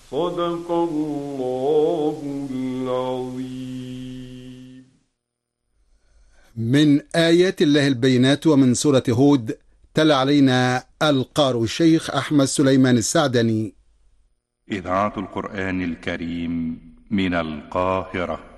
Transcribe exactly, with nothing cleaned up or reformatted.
صدق الله العظيم. من آيات الله البينات ومن سورة هود، تلا علينا القارئ الشيخ أحمد سليمان السعدني. إذاعة القرآن الكريم من القاهرة.